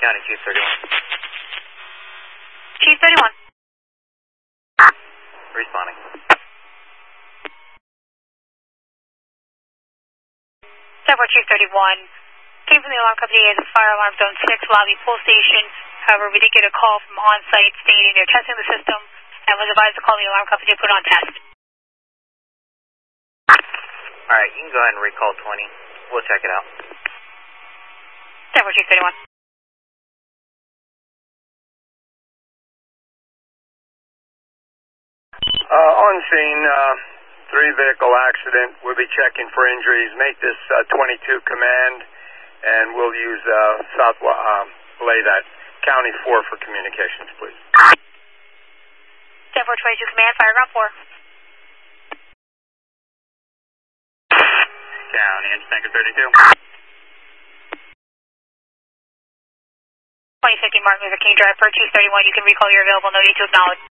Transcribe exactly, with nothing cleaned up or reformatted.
County, Chief thirty-one. Chief thirty-one. Responding. Several Chief thirty-one. Came from the alarm company as a fire alarm zone six lobby pull station. However, we did get a call from on-site stating they're testing the system and was advised to call the alarm company to put it on test. Alright, you can go ahead and recall twenty. We'll check it out. Several Chief thirty-one. Uh, on scene, uh, three vehicle accident. We'll be checking for injuries. Make this uh, twenty-two command, and we'll use uh, South, uh, belay that County four for communications, please. Several twenty-two command, fire ground four. County, engine tanker thirty-two. twenty fifty Martin Luther King Drive, per Chief thirty-one, you can recall you're available, no need to acknowledge.